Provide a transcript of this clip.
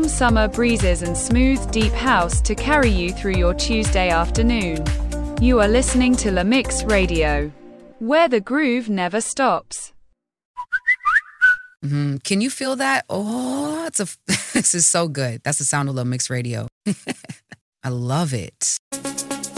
Warm summer breezes and smooth, deep house to carry you through your Tuesday afternoon. You are listening to La Mix Radio, where the groove never stops. Can you feel that? Oh, this is so good. That's the sound of La Mix Radio. I love it.